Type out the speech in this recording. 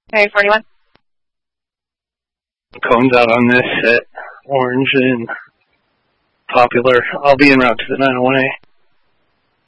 Hey, 41. Cones out on this at Orange and Popular. I'll be en route to the 901A.